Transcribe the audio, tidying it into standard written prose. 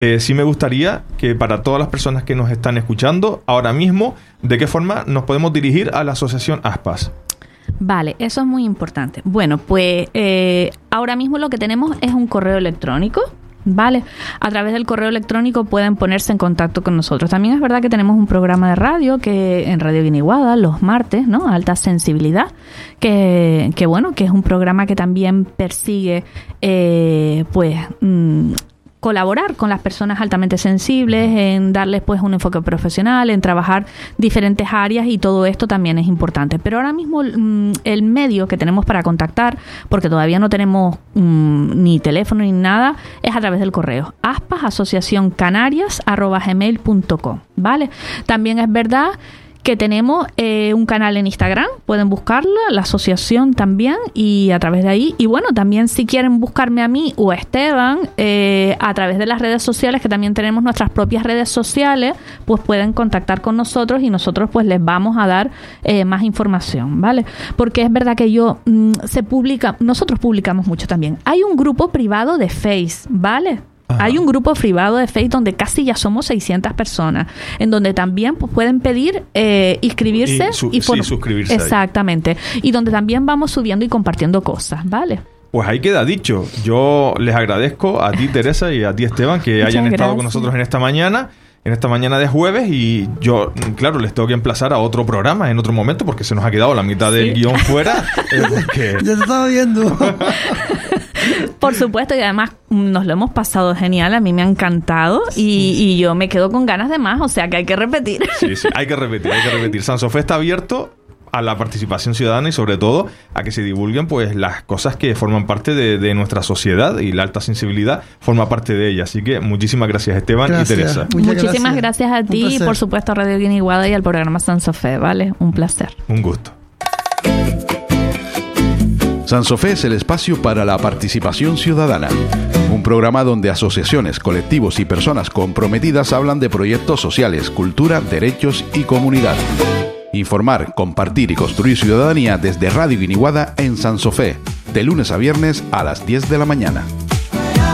sí me gustaría que para todas las personas que nos están escuchando ahora mismo, ¿de qué forma nos podemos dirigir a la asociación Aspas? Vale, eso es muy importante. Bueno, pues ahora mismo lo que tenemos es un correo electrónico, ¿vale? A través del correo electrónico pueden ponerse en contacto con nosotros. También es verdad que tenemos un programa de radio que en Radio Guiniguada los martes, ¿no? Alta Sensibilidad, que bueno, que es un programa que también persigue, colaborar con las personas altamente sensibles, en darles pues un enfoque profesional, en trabajar diferentes áreas, y todo esto también es importante. Pero ahora mismo el medio que tenemos para contactar, porque todavía no tenemos ni teléfono ni nada, es a través del correo aspasasociacioncanarias@gmail.com, ¿vale? También es verdad que tenemos un canal en Instagram, pueden buscarla, la asociación también, y a través de ahí, y bueno, también si quieren buscarme a mí o a Esteban, a través de las redes sociales, que también tenemos nuestras propias redes sociales, pues pueden contactar con nosotros y nosotros pues les vamos a dar más información, ¿vale? Porque es verdad que nosotros publicamos mucho también. Hay un grupo privado de Face, ¿vale? Ajá. Hay un grupo privado de Facebook donde casi ya somos 600 personas, en donde también pues, pueden pedir inscribirse y suscribirse. Exactamente. Ahí. Y donde también vamos subiendo y compartiendo cosas, ¿vale? Pues ahí queda dicho. Yo les agradezco a ti, Teresa, y a ti, Esteban, que hayan estado con nosotros en esta mañana de jueves, y yo, claro, les tengo que emplazar a otro programa en otro momento porque se nos ha quedado la mitad del guión fuera. Ya te estaba viendo. Por supuesto, y además nos lo hemos pasado genial, a mí me ha encantado y yo me quedo con ganas de más, o sea que hay que repetir. Sí, hay que repetir. Sansofé está abierto a la participación ciudadana y sobre todo a que se divulguen pues las cosas que forman parte de nuestra sociedad, y la alta sensibilidad forma parte de ella. Así que muchísimas gracias, Esteban y Teresa. Muchísimas gracias a ti y por supuesto a Radio Guiniguada y al programa Sansofé, ¿vale? Un placer. Un gusto. Sansofé es el espacio para la participación ciudadana. Un programa donde asociaciones, colectivos y personas comprometidas hablan de proyectos sociales, cultura, derechos y comunidad. Informar, compartir y construir ciudadanía desde Radio Guiniguada en Sansofé, de lunes a viernes a las 10 de la mañana.